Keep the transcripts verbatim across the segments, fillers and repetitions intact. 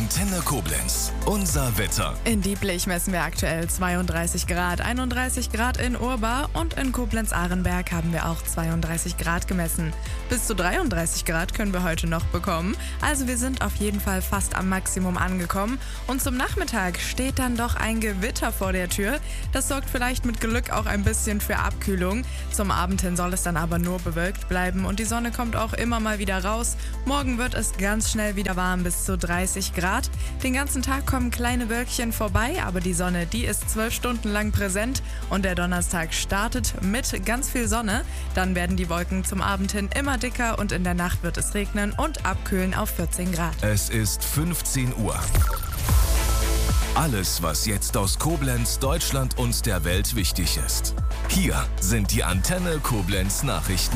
Antenne Koblenz. Unser Wetter. In Dieblich messen wir aktuell zweiunddreißig Grad, einunddreißig Grad in Urbar und in Koblenz-Ahrenberg haben wir auch zweiunddreißig Grad gemessen. Bis zu dreiunddreißig Grad können wir heute noch bekommen. Also wir sind auf jeden Fall fast am Maximum angekommen. Und zum Nachmittag steht dann doch ein Gewitter vor der Tür. Das sorgt vielleicht mit Glück auch ein bisschen für Abkühlung. Zum Abend hin soll es dann aber nur bewölkt bleiben und die Sonne kommt auch immer mal wieder raus. Morgen wird es ganz schnell wieder warm bis zu dreißig Grad. Den ganzen Tag kommen kleine Wölkchen vorbei, aber die Sonne, die ist zwölf Stunden lang präsent und der Donnerstag startet mit ganz viel Sonne. Dann werden die Wolken zum Abend hin immer dicker und in der Nacht wird es regnen und abkühlen auf vierzehn Grad. Es ist fünfzehn Uhr. Alles, was jetzt aus Koblenz, Deutschland und der Welt wichtig ist. Hier sind die Antenne Koblenz Nachrichten.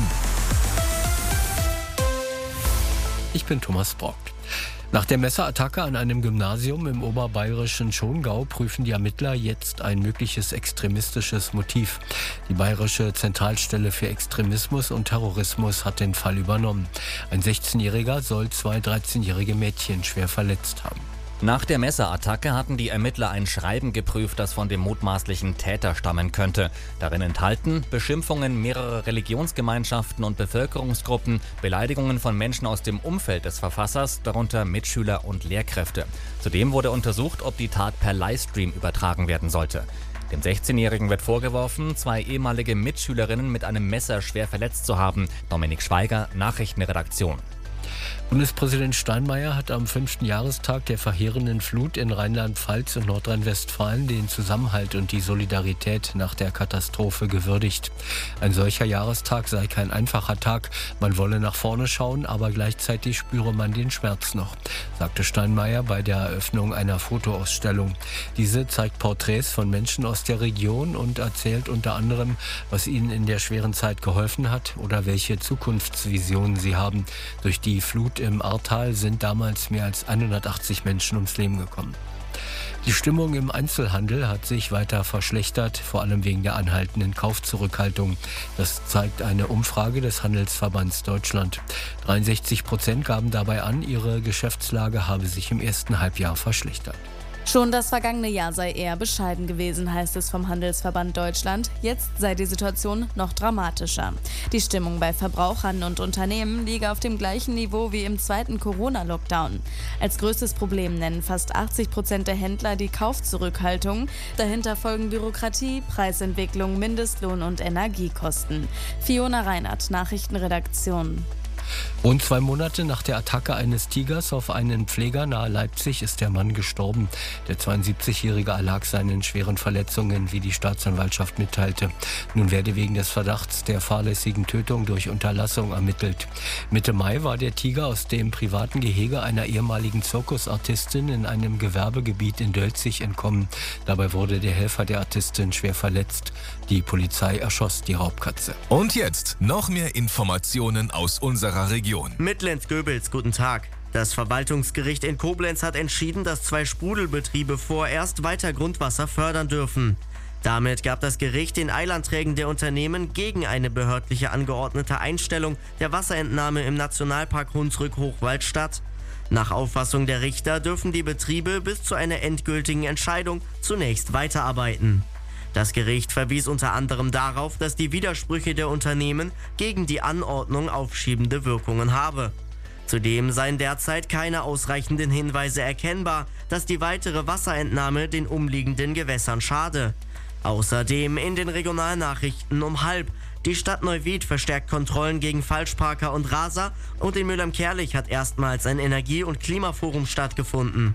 Ich bin Thomas Brock. Nach der Messerattacke an einem Gymnasium im oberbayerischen Schongau prüfen die Ermittler jetzt ein mögliches extremistisches Motiv. Die Bayerische Zentralstelle für Extremismus und Terrorismus hat den Fall übernommen. Ein sechzehnjähriger soll zwei dreizehnjährige Mädchen schwer verletzt haben. Nach der Messerattacke hatten die Ermittler ein Schreiben geprüft, das von dem mutmaßlichen Täter stammen könnte. Darin enthalten Beschimpfungen mehrerer Religionsgemeinschaften und Bevölkerungsgruppen, Beleidigungen von Menschen aus dem Umfeld des Verfassers, darunter Mitschüler und Lehrkräfte. Zudem wurde untersucht, ob die Tat per Livestream übertragen werden sollte. Dem sechzehnjährigen wird vorgeworfen, zwei ehemalige Mitschülerinnen mit einem Messer schwer verletzt zu haben. Dominik Schweiger, Nachrichtenredaktion. Bundespräsident Steinmeier hat am fünften Jahrestag der verheerenden Flut in Rheinland-Pfalz und Nordrhein-Westfalen den Zusammenhalt und die Solidarität nach der Katastrophe gewürdigt. Ein solcher Jahrestag sei kein einfacher Tag. Man wolle nach vorne schauen, aber gleichzeitig spüre man den Schmerz noch, sagte Steinmeier bei der Eröffnung einer Fotoausstellung. Diese zeigt Porträts von Menschen aus der Region und erzählt unter anderem, was ihnen in der schweren Zeit geholfen hat oder welche Zukunftsvisionen sie haben. Durch die Flut im Ahrtal sind damals mehr als hundertachtzig Menschen ums Leben gekommen. Die Stimmung im Einzelhandel hat sich weiter verschlechtert, vor allem wegen der anhaltenden Kaufzurückhaltung. Das zeigt eine Umfrage des Handelsverbands Deutschland. dreiundsechzig Prozent gaben dabei an, ihre Geschäftslage habe sich im ersten Halbjahr verschlechtert. Schon das vergangene Jahr sei eher bescheiden gewesen, heißt es vom Handelsverband Deutschland. Jetzt sei die Situation noch dramatischer. Die Stimmung bei Verbrauchern und Unternehmen liege auf dem gleichen Niveau wie im zweiten Corona-Lockdown. Als größtes Problem nennen fast achtzig Prozent der Händler die Kaufzurückhaltung. Dahinter folgen Bürokratie, Preisentwicklung, Mindestlohn und Energiekosten. Fiona Reinhardt, Nachrichtenredaktion. Rund zwei Monate nach der Attacke eines Tigers auf einen Pfleger nahe Leipzig ist der Mann gestorben. Der zweiundsiebzigjährige erlag seinen schweren Verletzungen, wie die Staatsanwaltschaft mitteilte. Nun werde wegen des Verdachts der fahrlässigen Tötung durch Unterlassung ermittelt. Mitte Mai war der Tiger aus dem privaten Gehege einer ehemaligen Zirkusartistin in einem Gewerbegebiet in Dölzig entkommen. Dabei wurde der Helfer der Artistin schwer verletzt. Die Polizei erschoss die Raubkatze. Und jetzt noch mehr Informationen aus unserer Region. Mitlenz-Göbels, guten Tag. Das Verwaltungsgericht in Koblenz hat entschieden, dass zwei Sprudelbetriebe vorerst weiter Grundwasser fördern dürfen. Damit gab das Gericht den Eilanträgen der Unternehmen gegen eine behördliche angeordnete Einstellung der Wasserentnahme im Nationalpark Hunsrück-Hochwald statt. Nach Auffassung der Richter dürfen die Betriebe bis zu einer endgültigen Entscheidung zunächst weiterarbeiten. Das Gericht verwies unter anderem darauf, dass die Widersprüche der Unternehmen gegen die Anordnung aufschiebende Wirkungen habe. Zudem seien derzeit keine ausreichenden Hinweise erkennbar, dass die weitere Wasserentnahme den umliegenden Gewässern schade. Außerdem in den Regionalnachrichten um halb. Die Stadt Neuwied verstärkt Kontrollen gegen Falschparker und Raser und in Mülheim-Kärlich hat erstmals ein Energie- und Klimaforum stattgefunden.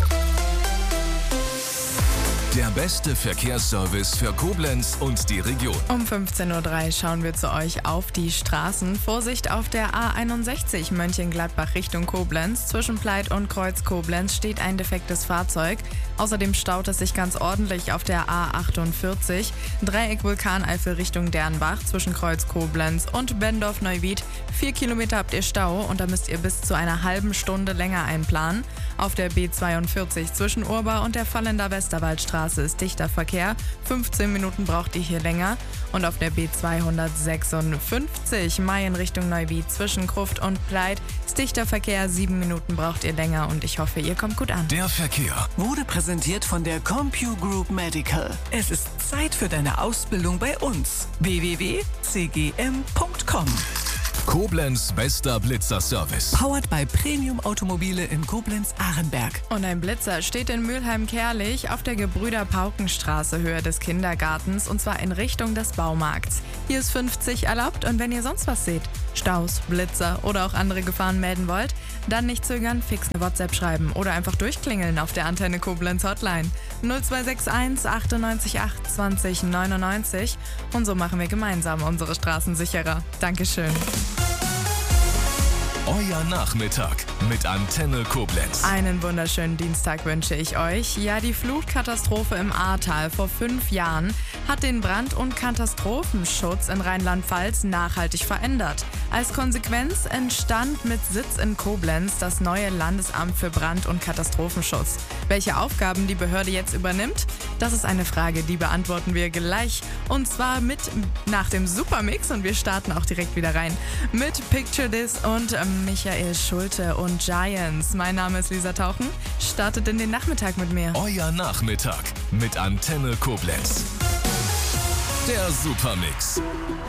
Der beste Verkehrsservice für Koblenz und die Region. Um fünfzehn Uhr drei schauen wir zu euch auf die Straßen. Vorsicht auf der A einundsechzig Mönchengladbach Richtung Koblenz. Zwischen Pleit und Kreuz Koblenz steht ein defektes Fahrzeug. Außerdem staut es sich ganz ordentlich auf der A achtundvierzig. Dreieck Vulkaneifel Richtung Dernbach zwischen Kreuz Koblenz und Bendorf-Neuwied. Vier Kilometer habt ihr Stau und da müsst ihr bis zu einer halben Stunde länger einplanen. Auf der B zweiundvierzig zwischen Urbar und der Vallender Westerwaldstraße Paulstraße ist dichter Verkehr. fünfzehn Minuten braucht ihr hier länger. Und auf der B zweihundertsechsundfünfzig Mai in Richtung Neuwied zwischen Gruft und Pleit ist dichter Verkehr. sieben Minuten braucht ihr länger und ich hoffe, ihr kommt gut an. Der Verkehr wurde präsentiert von der CompuGroup Medical. Es ist Zeit für deine Ausbildung bei uns. w w w punkt c g m punkt com. Koblenz bester Blitzerservice. Powered by Premium Automobile in Koblenz-Arenberg. Und ein Blitzer steht in Mülheim-Kerlich auf der Gebrüder-Pauken-Straße Höhe des Kindergartens und zwar in Richtung des Baumarkts. Hier ist fünfzig erlaubt und wenn ihr sonst was seht, Staus, Blitzer oder auch andere Gefahren melden wollt, dann nicht zögern, fix eine WhatsApp schreiben oder einfach durchklingeln auf der Antenne Koblenz Hotline null zwei sechs eins achtundneunzig acht zwanzig neunundneunzig und so machen wir gemeinsam unsere Straßen sicherer. Dankeschön. Euer Nachmittag mit Antenne Koblenz. Einen wunderschönen Dienstag wünsche ich euch. Ja, die Flutkatastrophe im Ahrtal vor fünf Jahren hat den Brand- und Katastrophenschutz in Rheinland-Pfalz nachhaltig verändert. Als Konsequenz entstand mit Sitz in Koblenz das neue Landesamt für Brand- und Katastrophenschutz. Welche Aufgaben die Behörde jetzt übernimmt, das ist eine Frage, die beantworten wir gleich. Und zwar mit nach dem Supermix und wir starten auch direkt wieder rein mit Picture This und Michael Schulte und Giants. Mein Name ist Lisa Tauchen. Startet in den Nachmittag mit mir. Euer Nachmittag mit Antenne Koblenz. Der Supermix.